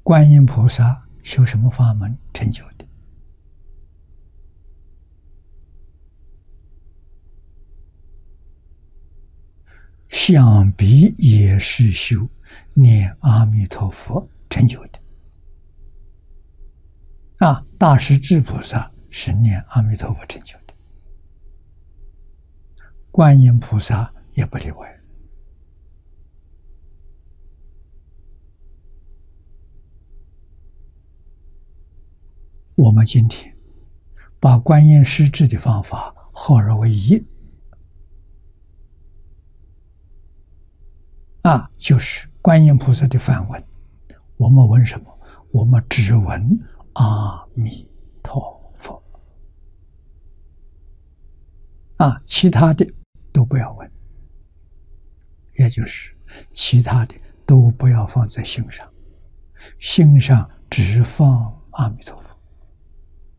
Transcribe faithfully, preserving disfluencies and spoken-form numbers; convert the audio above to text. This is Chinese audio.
观音菩萨修什么法门成就的？想必也是修念阿弥陀佛成就的。啊，大势至菩萨是念阿弥陀佛成就的，观音菩萨也不例外。我们今天把观音施治的方法合而为一，啊，就是观音菩萨的梵文。我们闻什么？我们只闻阿弥陀佛，啊，其他的都不要闻，也就是其他的都不要放在心上，心上只放阿弥陀佛。